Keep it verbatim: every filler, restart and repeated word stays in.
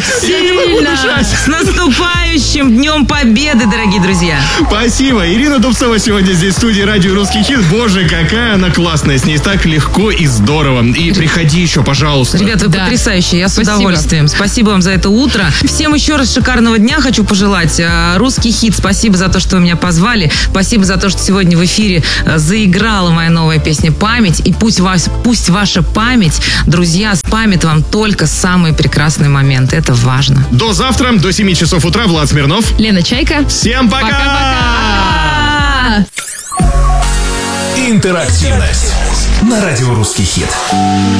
сильно. С наступающим Днем Победы, дорогие друзья. Спасибо. Ирина Дубцова сегодня здесь в студии Радио Русский Хит. Боже, какая она классная. С ней так легко и здорово. И приходи еще, пожалуйста. Ребята, вы да. потрясающие. Я с Спасибо. удовольствием. Спасибо вам за это утро. Всем еще раз шикарного дня хочу пожелать. Русский Хит, спасибо за то, что вы меня позвали. Спасибо за то, что сегодня в эфире заиграла моя новая песня «Память». И пусть, вас, пусть ваша память, друзья, спамит вам только самые прекрасные моменты. Это важно. До завтра, до семи часов утра. Влад Смирнов. Лена Чайка. Всем пока! Пока-пока! Интерактивность на Радио Русский Хит.